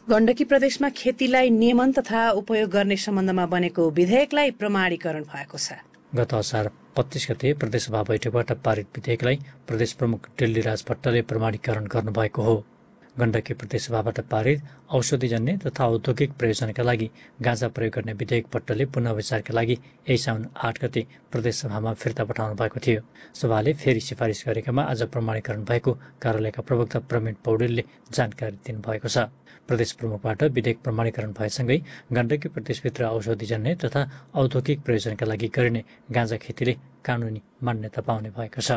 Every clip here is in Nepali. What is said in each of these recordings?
गण्डकी प्रदेशमा खेतीलाई नियमन तथा उपयोग गर्ने सम्बन्धमा बनेको विधेयकलाई प्रमाणीकरण भएको छ। गत असार 25 गते प्रदेशसभा बैठकबाट पारित विधेयकलाई प्रदेश प्रमुख डिल्लीराज भट्टले प्रमाणीकरण गर्नुभएको हो। गण्डकी प्रदेशसभाबाट पारित औषधिजन्य तथा औद्योगिक प्रयोजनका लागि गाँजा प्रयोग गर्ने विधेयक भट्टले पुनः विचारका लागि यही साउन 8 गते प्रदेशसभामा फिर्ता पठाउनु भएको थियो। सभाले फेरि सिफारिस गरेकामा आज प्रमाणीकरण भएको कार्यालयका प्रवक्ता प्रवीण पौडेलले जानकारी दिनुभएको छ। प्रदेश प्रमुखबाट विधेयक प्रमाणीकरण भएसँगै गण्डकी प्रदेशभित्र औषधिजन्य तथा औद्योगिक प्रयोजनका लागि गरिने गाँजा खेतीले कानुनी मान्यता पाउने भएको छ।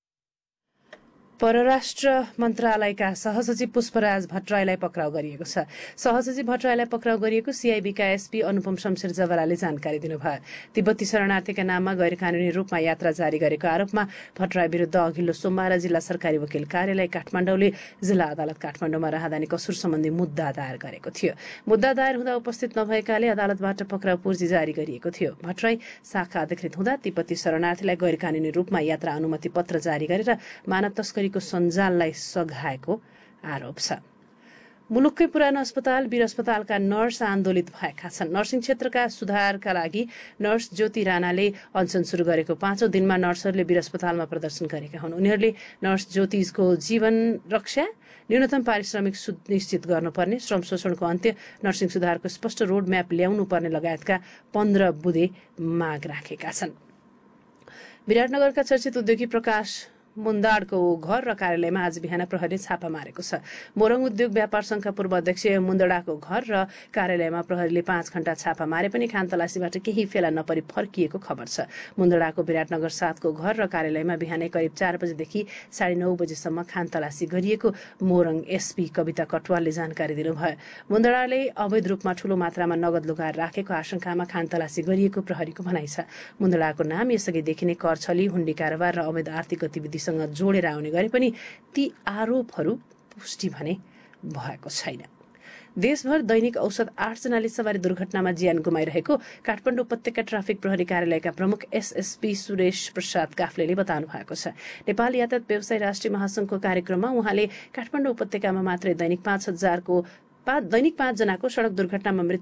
परराष्ट्र मन्त्रालयका सहसचिव पुष्पराज भट्टराईलाई पक्राउ गरिएको छ। सहसचिव भट्टराईलाई पक्राउ गरिएको सीआईबीका एसपी अनुपम शमशेर जवराले जानकारी दिनुभयो। तिब्बती शरणार्थीका नाममा गैर कानूनी रूपमा यात्रा जारी गरेको आरोपमा भट्टराई विरुद्ध अघिल्लो सोमबार जिल्ला सरकारी वकिल कार्यालय काठमाडौँले जिल्ला अदालत काठमाडौँमा राहदानी कसुर सम्बन्धी मुद्दा दायर गरेको थियो। मुद्दा दायर हुँदा उपस्थित नभएकाले अदालतबाट पक्राउ पूर्जी जारी गरिएको थियो। भट्टराई शाखा अधिकृत हुँदा तिब्बती शरणार्थीलाई गैर कानूनी रूपमा यात्रा अनुमति पत्र जारी गरेर मानव तस्करी सञ्जाललाई सघाएको आरोप छ। मुलुककै पुरानो अस्पताल वीर अस्पतालका नर्स आन्दोलित भएका छन्। नर्सिङ क्षेत्रका सुधारका लागि नर्स ज्योति राणाले अनसन शुरू गरेको 5औं दिनमा नर्सहरूले वीर अस्पतालमा प्रदर्शन गरेका हुन्। उनीहरूले नर्स ज्योतिको जीवन रक्षा, न्यूनतम पारिश्रमिक सुनिश्चित गर्नुपर्ने, श्रम शोषणको अन्त्य, नर्सिङ सुधारको स्पष्ट रोडम्याप ल्याउनु पर्ने लगायतका 15 बुँदे माग राखेका छन्। विराटनगरका चर्चित उद्योगी प्रकाश मुन्दाडको घर र कार्यालयमा आज बिहान प्रहरीले छापा मारेको छ। मोरङ उद्योग व्यापार संघका पूर्व अध्यक्ष मुन्दाडाको घर र कार्यालयमा प्रहरीले 5 घण्टा छापा मारे पनि खानतलासीबाट केही फेला नपरी फर्किएको खबर छ। मुन्दाडाको विराटनगर 7 को घर र कार्यालयमा बिहानै करिब 4 बजेदेखि 9:30 बजेसम्म खानतलासी गरिएको मोरङ एसपी कविता कटवालले जानकारी दिनुभयो। मुन्दाडाले अवैध रूपमा ठूलो मात्रामा नगद लुकाएर राखेको आशंकामा खानतलासी गरिएको प्रहरीको भनाइ छ। मुन्दाडाको नाम यसअघिदेखि नै कर छली, हुण्डी कारोबार र अवैध आर्थिक गतिविधि जोडेर आउने गरे पनि ती आरोपहरू पुष्टि भने भएको छैन। देशभर दैनिक औसत 8 जनाले सवारी दुर्घटनामा ज्यान गुमाइरहेको काठमाडौँ उपत्यका ट्राफिक प्रहरी कार्यालयका प्रमुख एसएसपी सुरेश प्रसाद काफ्लेले बताउनु भएको छ। नेपाल यातायात व्यवसाय राष्ट्रिय महासंघको कार्यक्रममा उहाँले काठमाडौँ उपत्यकामा मात्रै दैनिक 5 जनाको सड़क दुर्घटनामा मृत्यु